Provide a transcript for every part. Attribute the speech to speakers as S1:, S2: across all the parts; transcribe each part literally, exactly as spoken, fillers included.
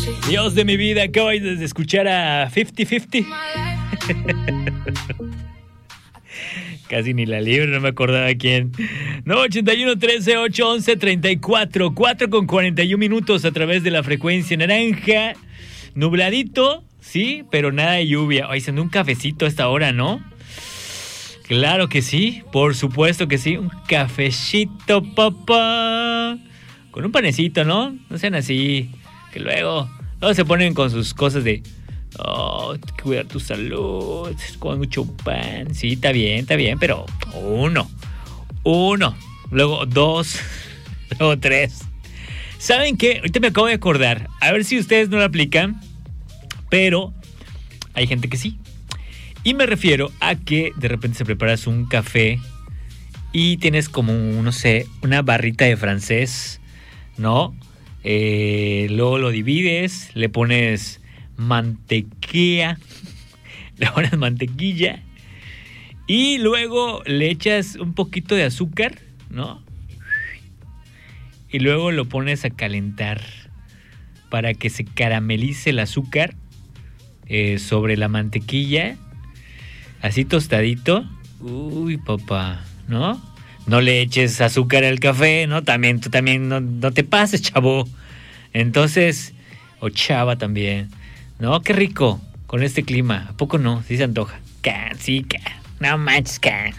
S1: Dios de mi vida, acabo de escuchar a cincuenta cincuenta. Casi ni la libro, no me acordaba quién. No, ochenta y uno, trece, ocho, once, treinta y cuatro. cuatro con cuarenta y un minutos a través de la frecuencia naranja. Nubladito, sí, pero nada de lluvia. Ay, se anda un cafecito a esta hora, ¿no? Claro que sí, por supuesto que sí. Un cafecito, papá. Con un panecito, ¿no? No sean así. Que luego, luego se ponen con sus cosas de... Oh, hay que cuidar tu salud. Con mucho pan. Sí, está bien, está bien, pero uno. Uno. Luego dos. Luego tres. ¿Saben qué? Ahorita me acabo de acordar. A ver si ustedes no lo aplican. Pero hay gente que sí. Y me refiero a que de repente se preparas un café y tienes como, no sé, una barrita de francés, ¿no? Eh, luego lo divides, le pones mantequilla, le pones mantequilla y luego le echas un poquito de azúcar, ¿no? Y luego lo pones a calentar para que se caramelice el azúcar eh, sobre la mantequilla, así tostadito. Uy, papá, ¿no? No le eches azúcar al café, ¿no? También, tú también no, no te pases, chavo. Entonces, o chava también, ¿no? Qué rico con este clima. ¿A poco no? Sí se antoja. Can, sí, can. No manches, can.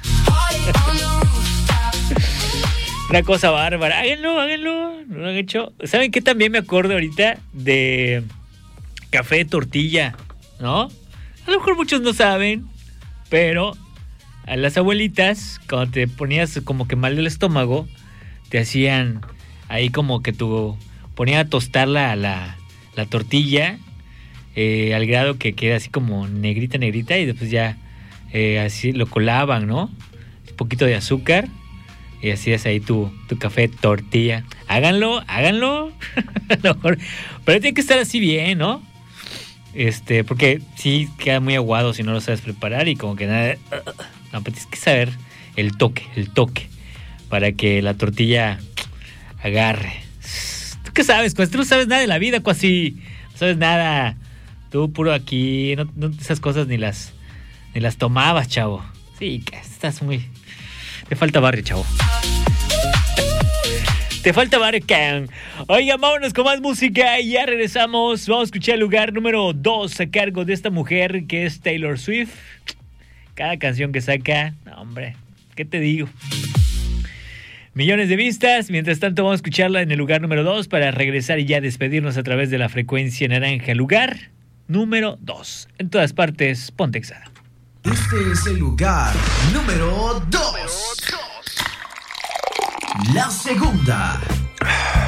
S1: Una cosa bárbara. Háganlo, háganlo. ¿No lo han hecho? ¿Saben qué? También me acuerdo ahorita de café de tortilla, ¿no? A lo mejor muchos no saben, pero a las abuelitas, cuando te ponías como que mal del estómago, te hacían ahí como que tú ponían a tostar la, la, la tortilla eh, al grado que queda así como negrita, negrita, y después ya eh, así lo colaban, ¿no? Un poquito de azúcar y hacías ahí tu, tu café de tortilla. Háganlo, háganlo. Pero tiene que estar así bien, ¿no? Este, porque sí queda muy aguado si no lo sabes preparar y como que nada... No, pero tienes que saber el toque, el toque, para que la tortilla agarre. ¿Tú qué sabes? Pues tú no sabes nada de la vida, cuasi. No sabes nada. Tú puro aquí, no, no esas cosas ni las ni las tomabas, chavo. Sí, que estás muy... Te falta barrio, chavo. Te falta barrio, can. Oiga, vámonos con más música y ya regresamos. Vamos a escuchar el lugar número dos a cargo de esta mujer que es Taylor Swift. Cada canción que saca, no, hombre, ¿qué te digo? Millones de vistas. Mientras tanto, vamos a escucharla en el lugar número dos para regresar y ya despedirnos a través de la frecuencia naranja. Lugar número dos. En todas partes, ponte Exa.
S2: Este es el lugar número dos. La segunda.